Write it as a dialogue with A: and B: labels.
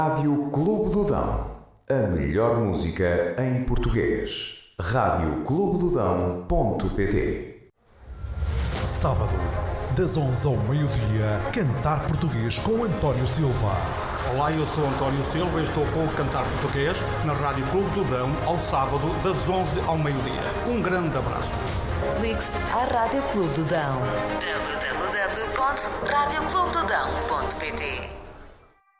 A: Rádio Clube do Dão. A melhor música em português. radioclubedodão.pt.
B: Sábado, das 11 ao meio-dia, Cantar Português com António Silva.
C: Olá, eu sou António Silva e estou com o Cantar Português na Rádio Clube do Dão, ao sábado, das 11 ao meio-dia. Um grande abraço.
D: Ligue-se à Rádio Clube do Dão. www.radioclubedodão.pt.